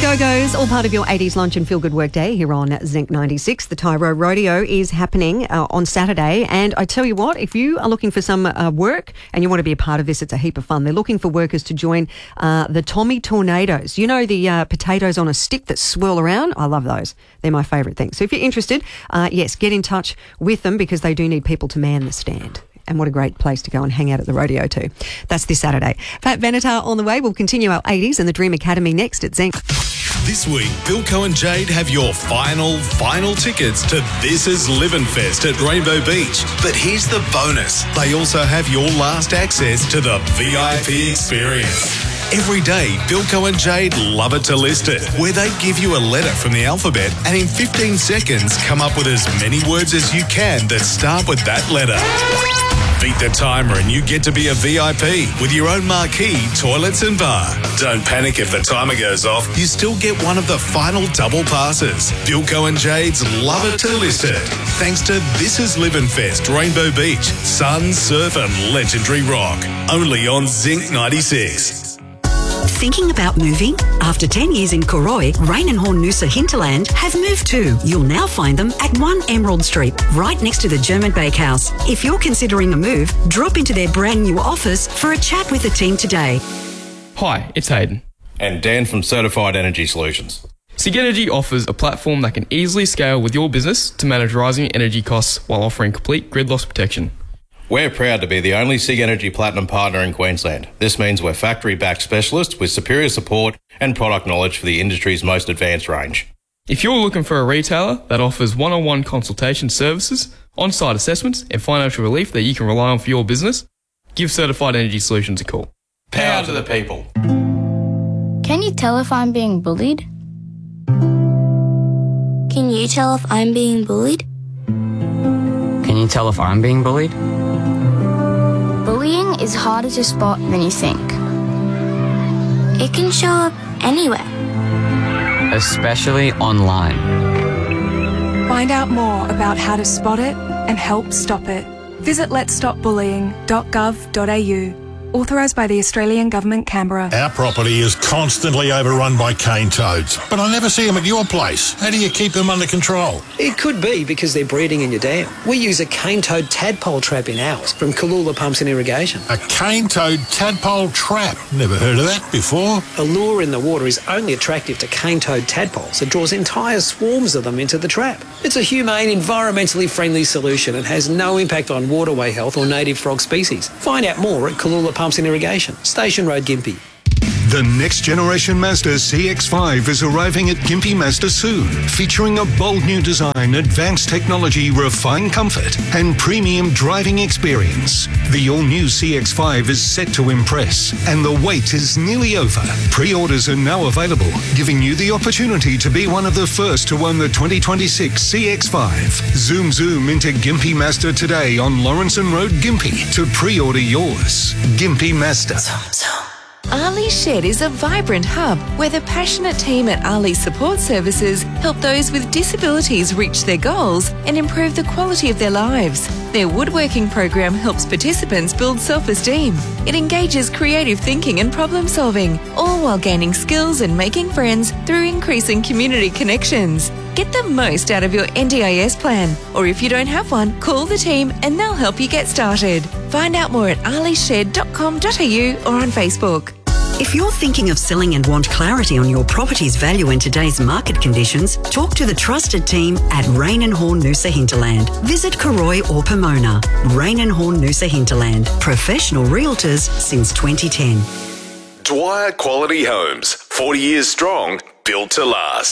Go-Go's, all part of your 80s lunch and feel-good work day here on Zinc 96. The Tyro Rodeo is happening on Saturday, and I tell you what, if you are looking for some work and you want to be a part of this, it's a heap of fun. They're looking for workers to join the Tommy Tornadoes. You know the potatoes on a stick that swirl around? I love those. They're my favourite thing. So if you're interested, yes, get in touch with them because they do need people to man the stand. And what a great place to go and hang out at the rodeo too. That's this Saturday. Pat Benatar on the way. We'll continue our 80s and the Dream Academy next at Zinc. This week, Bilko and Jade have your final tickets to This Is Livin' Fest at Rainbow Beach. But here's the bonus. They also have your last access to the VIP experience. Every day, Bilko and Jade love it to list it, where they give you a letter from the alphabet and in 15 seconds come up with as many words as you can that start with that letter. Beat the timer and you get to be a VIP with your own marquee, toilets and bar. Don't panic if the timer goes off. You still get one of the final double passes. Bilko and Jade's Love It to List It. Thanks to This Is Livin' Fest, Rainbow Beach, sun, surf and legendary rock. Only on Zinc 96. Thinking about moving? After 10 years in Koroi, Rain and Horn Noosa Hinterland have moved too. You'll now find them at 1 Emerald Street, right next to the German Bakehouse. If you're considering a move, drop into their brand new office for a chat with the team today. Hi, it's Hayden. And Dan from Certified Energy Solutions. SIG Energy offers a platform that can easily scale with your business to manage rising energy costs while offering complete grid loss protection. We're proud to be the only SIG Energy Platinum partner in Queensland. This means we're factory-backed specialists with superior support and product knowledge for the industry's most advanced range. If you're looking for a retailer that offers one-on-one consultation services, on-site assessments and financial relief that you can rely on for your business, give Certified Energy Solutions a call. Power to the people. Can you tell if I'm being bullied? Can you tell if I'm being bullied? Can you tell if I'm being bullied? Bullying is harder to spot than you think. It can show up anywhere. Especially online. Find out more about how to spot it and help stop it. Visit letsstopbullying.gov.au. Authorised by the Australian Government, Canberra. Our property is constantly overrun by cane toads, but I never see them at your place. How do you keep them under control? It could be because they're breeding in your dam. We use a cane toad tadpole trap in ours from Kalula Pumps and Irrigation. A cane toad tadpole trap? Never heard of that before. A lure in the water is only attractive to cane toad tadpoles. It draws entire swarms of them into the trap. It's a humane, environmentally friendly solution and has no impact on waterway health or native frog species. Find out more at Kalula Pumps and Irrigation, Station Road, Gympie. The next generation Mazda CX-5 is arriving at Gympie Mazda soon, featuring a bold new design, advanced technology, refined comfort, and premium driving experience. The all-new CX-5 is set to impress, and the wait is nearly over. Pre-orders are now available, giving you the opportunity to be one of the first to own the 2026 CX-5. Zoom into Gympie Mazda today on Lawrenson Road, Gympie, to pre-order yours. Gympie Mazda. Ali Shed is a vibrant hub where the passionate team at Ali Support Services help those with disabilities reach their goals and improve the quality of their lives. Their woodworking program helps participants build self-esteem. It engages creative thinking and problem solving, all while gaining skills and making friends through increasing community connections. Get the most out of your NDIS plan, or if you don't have one, call the team and they'll help you get started. Find out more at alished.com.au or on Facebook. If you're thinking of selling and want clarity on your property's value in today's market conditions, talk to the trusted team at Rain and Horn Noosa Hinterland. Visit Koroi or Pomona. Rain and Horn Noosa Hinterland. Professional realtors since 2010. Dwyer Quality Homes, 40 years strong, built to last.